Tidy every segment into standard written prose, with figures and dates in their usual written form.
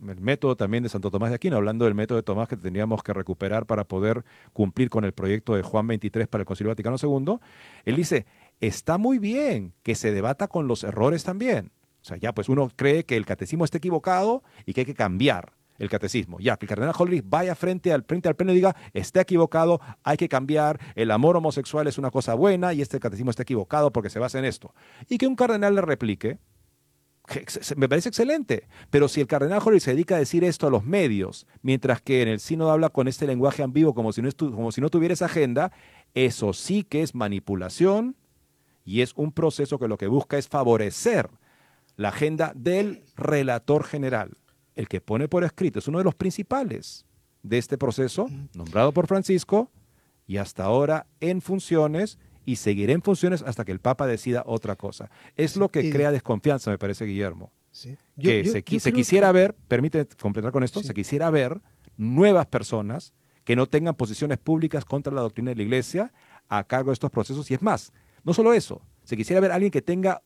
el método también de Santo Tomás de Aquino, hablando del método de Tomás que tendríamos que recuperar para poder cumplir con el proyecto de Juan 23 para el Concilio Vaticano II, él dice, está muy bien que se debata con los errores también. O sea, ya pues uno cree que el catecismo está equivocado y que hay que cambiar el catecismo. Ya, que el cardenal Hollerich vaya frente al pleno y diga, está equivocado, hay que cambiar, el amor homosexual es una cosa buena y este catecismo está equivocado porque se basa en esto. Y que un cardenal le replique, me parece excelente, pero si el cardenal Hollerich se dedica a decir esto a los medios, mientras que en el sínodo habla con este lenguaje ambiguo como si no tuviera esa agenda, eso sí que es manipulación y es un proceso que lo que busca es favorecer la agenda del relator general. El que pone por escrito es uno de los principales de este proceso, nombrado por Francisco y hasta ahora en funciones, y seguirá en funciones hasta que el Papa decida otra cosa. Es lo que crea desconfianza, me parece, Guillermo. Sí. Se quisiera ver, permíteme completar con esto, Sí. se quisiera ver nuevas personas que no tengan posiciones públicas contra la doctrina de la Iglesia a cargo de estos procesos. Y es más, no solo eso, se quisiera ver a alguien que tenga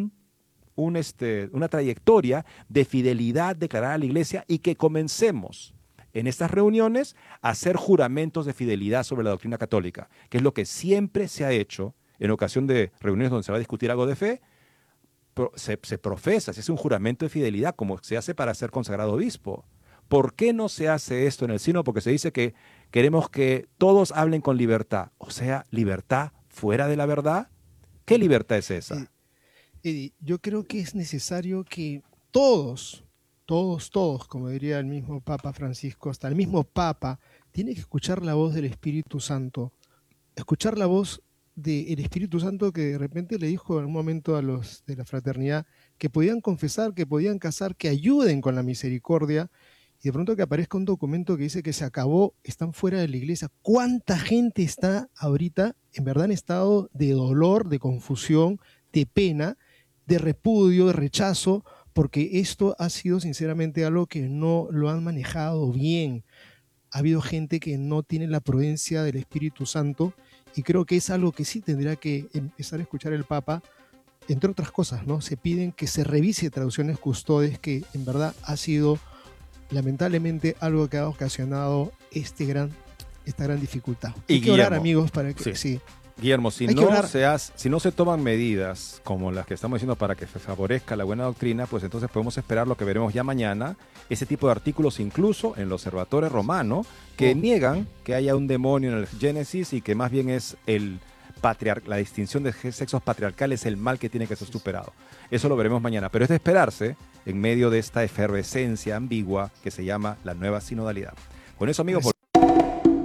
una trayectoria de fidelidad declarada a la Iglesia y que comencemos en estas reuniones a hacer juramentos de fidelidad sobre la doctrina católica, que es lo que siempre se ha hecho en ocasión de reuniones donde se va a discutir algo de fe. Se profesa, se hace un juramento de fidelidad como se hace para ser consagrado obispo. ¿Por qué no se hace esto en el sínodo? Porque se dice que queremos que todos hablen con libertad, o sea, libertad fuera de la verdad. ¿Qué libertad es esa? Eddie, yo creo que es necesario que todos, como diría el mismo Papa Francisco, hasta el mismo Papa, tiene que escuchar la voz del Espíritu Santo, escuchar la voz del Espíritu Santo que de repente le dijo en un momento a los de la fraternidad que podían confesar, que podían casar, que ayuden con la misericordia, y de pronto que aparezca un documento que dice que se acabó, están fuera de la iglesia. ¿Cuánta gente está ahorita en verdad en estado de dolor, de confusión, de pena, de repudio, de rechazo, porque esto ha sido sinceramente algo que no lo han manejado bien? Ha habido gente que no tiene la prudencia del Espíritu Santo y creo que es algo que sí tendría que empezar a escuchar el Papa, entre otras cosas, ¿no? Se piden que se revise Traducciones Custodes, que en verdad ha sido lamentablemente algo que ha ocasionado esta gran dificultad. Hay que orar, amigos, para que sí. Guillermo, si no se toman medidas como las que estamos diciendo para que se favorezca la buena doctrina, pues entonces podemos esperar lo que veremos ya mañana, ese tipo de artículos incluso en el Observatorio Romano que niegan que haya un demonio en el Génesis y que más bien es la distinción de sexos patriarcales el mal que tiene que ser superado. Eso lo veremos mañana, pero es de esperarse en medio de esta efervescencia ambigua que se llama la nueva sinodalidad. Con eso, amigos,